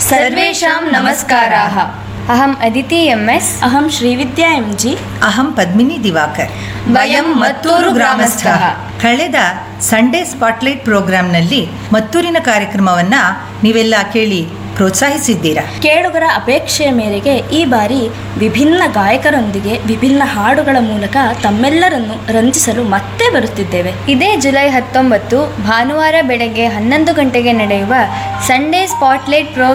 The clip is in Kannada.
सर्वेषां नमस्काराः। अहम् अदिति एम्.एस्. अहं श्रीविद्या एम्.जि. ಅಹಂ ಪದ್ಮಿನಿ ದಿವಾಕರ್. ವಯಂ ಮತ್ತೂರು ಗ್ರಾಮಸ್ಥಃ. ಕಳೆದ ಸಂಡೇ ಸ್ಪಾಟ್ಲೈಟ್ ಪ್ರೋಗ್ರಾಂನಲ್ಲಿ ಮತ್ತೂರಿನ ಕಾರ್ಯಕ್ರಮವನ್ನು ನೀವೆಲ್ಲ ಕೇಳಿ ಪ್ರೋತ್ಸಾಹಿಸಿದ್ದೀರಾ. ಕೇಳುಗರ ಅಪೇಕ್ಷೆಯ ಮೇರೆಗೆ ಈ ಬಾರಿ ವಿಭಿನ್ನ ಗಾಯಕರೊಂದಿಗೆ ವಿಭಿನ್ನ ಹಾಡುಗಳ ಮೂಲಕ ತಮ್ಮೆಲ್ಲರನ್ನು ರಂಜಿಸಲು ಮತ್ತೆ ಬರುತ್ತಿದ್ದೇವೆ. ಇದೇ ಜುಲೈ 19 ಭಾನುವಾರ ಬೆಳಗ್ಗೆ 11 ಗಂಟೆಗೆ ನಡೆಯುವ ಸಂಡೇ ಸ್ಪಾಟ್ಲೈಟ್